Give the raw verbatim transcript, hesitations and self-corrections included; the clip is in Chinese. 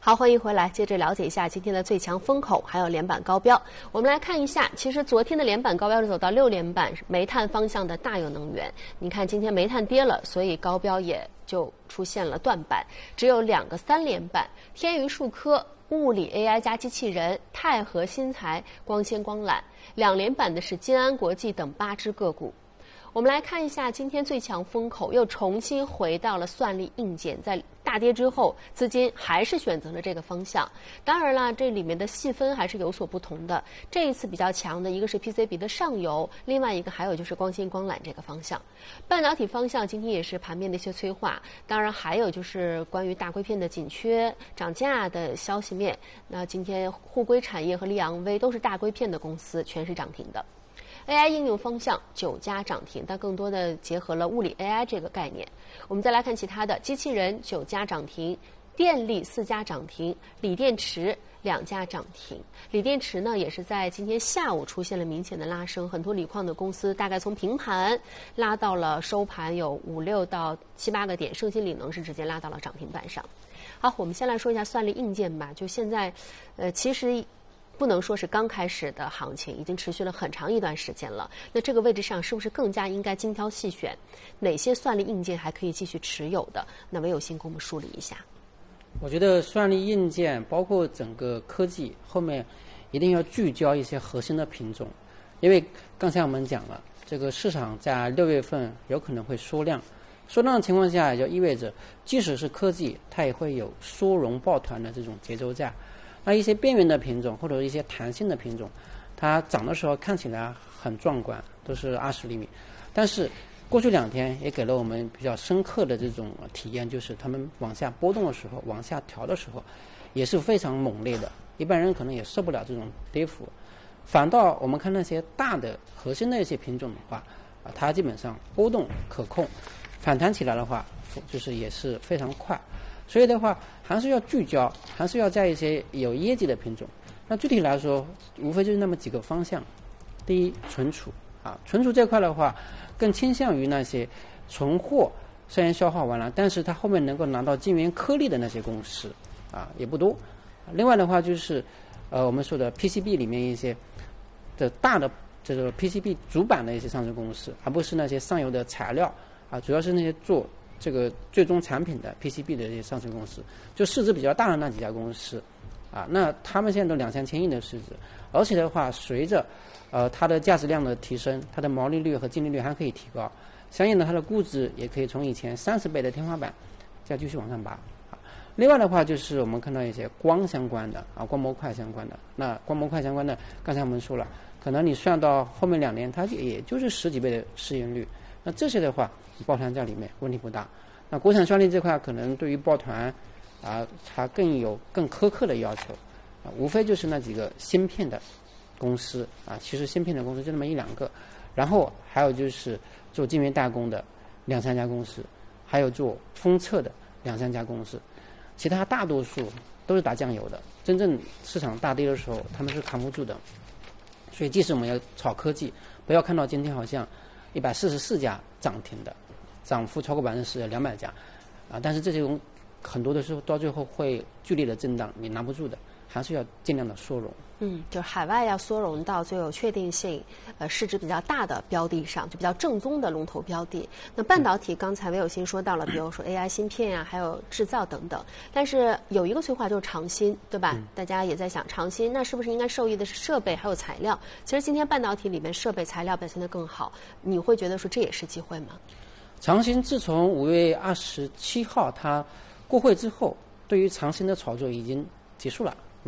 好，欢迎回来，接着了解一下今天的最强风口，还有连板高标。我们来看一下，其实昨天的连板高标是走到六连板，煤炭方向的大有能源。你看今天煤炭跌了，所以高标也就出现了断板，只有两个三连板：天娱数科、物理 A I 加机器人、泰和新材、光纤光缆。两连板的是金安国际等八只个股。我们来看一下今天最强风口又重新回到了算力硬件，在大跌之后，资金还是选择了这个方向。当然了，这里面的细分还是有所不同的。这一次比较强的一个是 P C B 的上游，另外一个还有就是光纤光缆这个方向。半导体方向今天也是盘面的一些催化，当然还有就是关于大硅片的紧缺、涨价的消息面。那今天沪硅产业和利昂威都是大硅片的公司，全是涨停的。A I 应用方向九家涨停，但更多的结合了物理 A I 这个概念。我们再来看其他的，机器人九家涨停，电力四家涨停，锂电池两家涨停。锂电池呢，也是在今天下午出现了明显的拉升，很多锂矿的公司大概从平盘拉到了收盘有五六到七八个点，盛鑫锂能是直接拉到了涨停板上。好，我们先来说一下算力硬件吧。就现在，呃，其实不能说是刚开始的行情，已经持续了很长一段时间了。那这个位置上是不是更加应该精挑细选？哪些算力硬件还可以继续持有的？那韦有心给我们梳理一下。 我觉得算力硬件包括整个科技后面一定要聚焦一些核心的品种，因为刚才我们讲了，这个市场在六月份有可能会缩量，缩量的情况下，也就意味着即使是科技，它也会有缩容抱团的这种节奏在。那一些边缘的品种或者一些弹性的品种，它涨的时候看起来很壮观，都是二十厘米，但是过去两天也给了我们比较深刻的这种体验，就是它们往下波动的时候，往下调的时候，也是非常猛烈的，一般人可能也受不了这种跌幅。反倒我们看那些大的核心的一些品种的话，啊，它基本上波动可控，反弹起来的话，就是也是非常快。所以的话，还是要聚焦，还是要在一些有业绩的品种。那具体来说，无非就是那么几个方向。第一，存储啊，存储这块的话，更倾向于那些存货虽然消化完了，但是它后面能够拿到晶圆颗粒的那些公司啊，也不多。另外的话就是，呃，我们说的 P C B 里面一些的大的这个 P C B 主板的一些上市公司，而不是那些上游的材料啊，主要是那些做这个最终产品的 P C B 的这些上市公司，就市值比较大的那几家公司，啊，那他们现在都两三千亿的市值，而且的话，随着呃它的价值量的提升，它的毛利率和净利率还可以提高，相应的它的估值也可以从以前三十倍的天花板再继续往上拔。啊，另外的话就是我们看到一些光相关的啊，光模块相关的，那光模块相关的，刚才我们说了，可能你算到后面两年，它也就是十几倍的市盈率，那这些的话，抱团在里面问题不大。那国产算力这块可能对于抱团啊，它更有更苛刻的要求啊，无非就是那几个芯片的公司啊，其实芯片的公司就那么一两个，然后还有就是做晶圆代工的两三家公司，还有做封测的两三家公司，其他大多数都是打酱油的，真正市场大跌的时候他们是扛不住的。所以即使我们要炒科技，不要看到今天好像一百四十四家涨停的，涨幅超过百分之十的两百家，啊，但是这种很多的时候到最后会剧烈的震荡，你拿不住的，还是要尽量的缩容。 嗯，就是海外要缩容到最有确定性、呃市值比较大的标的上，就比较正宗的龙头标的。那半导体刚才韦有心说到了，比如说 A I 芯片啊，还有制造等等。但是有一个催化就是长芯，对吧？嗯、大家也在想长芯，那是不是应该受益的是设备还有材料？其实今天半导体里面设备材料表现得更好，你会觉得说这也是机会吗？ 长芯自从五月二十七号它过会之后，对于长芯的炒作已经结束了。